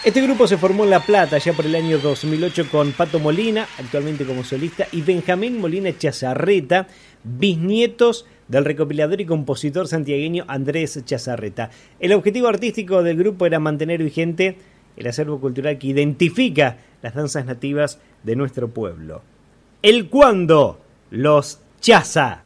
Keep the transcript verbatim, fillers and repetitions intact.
Este grupo se formó en La Plata ya por el año dos mil ocho con Pato Molina, actualmente como solista, y Benjamín Molina Chazarreta, bisnietos del recopilador y compositor santiagueño Andrés Chazarreta. El objetivo artístico del grupo era mantener vigente el acervo cultural que identifica las danzas nativas de nuestro pueblo. El cuando, los Chaza.